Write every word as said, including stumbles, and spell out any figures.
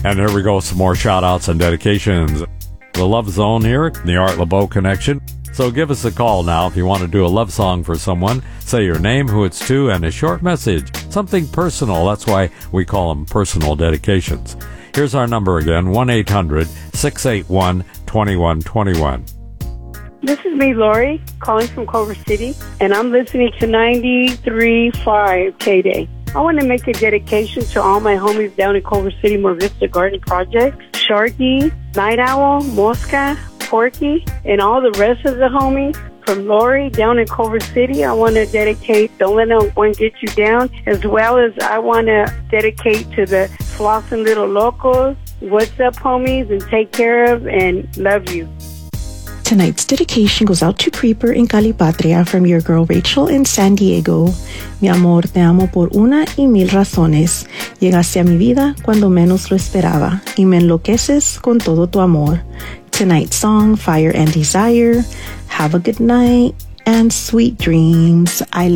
And here we go, some more shout-outs and dedications. The Love Zone here, the Art LeBeau Connection. So give us a call now if you want to do a love song for someone. Say your name, who it's to, and a short message. Something personal. That's why we call them personal dedications. Here's our number again, one eight hundred six eight one two one two one. This is me, Lori, calling from Culver City, and I'm listening to ninety-three point five K-Day. I want to make a dedication to all my homies down in Culver City, More Vista Garden Project, Sharky, Night Owl, Mosca, Porky, and all the rest of the homies. From Lori down in Culver City, I want to dedicate Don't Let No One Get You Down, as well as I want to dedicate to the Flossing Little Locos. What's up, homies, and take care of and love you. Tonight's dedication goes out to Creeper in Calipatria from your girl Rachel in San Diego. Mi amor, te amo por una y mil razones. Llegaste a mi vida cuando menos lo esperaba y me enloqueces con todo tu amor. Tonight's song, Fire and Desire. Have a good night and sweet dreams. I